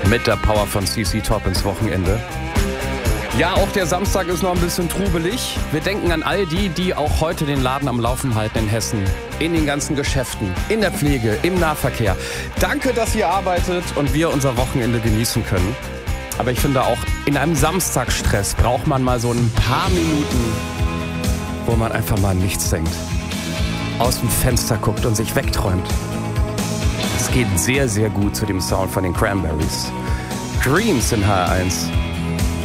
Mit der Power von CC Top ins Wochenende. Ja, auch der Samstag ist noch ein bisschen trubelig. Wir denken an all die, die auch heute den Laden am Laufen halten in Hessen. In den ganzen Geschäften, in der Pflege, im Nahverkehr. Danke, dass ihr arbeitet und wir unser Wochenende genießen können. Aber ich finde auch, in einem Samstagsstress braucht man mal so ein paar Minuten, wo man einfach mal an nichts denkt. Aus dem Fenster guckt und sich wegträumt. Es geht sehr, sehr gut zu dem Sound von den Cranberries. Dreams in HR1.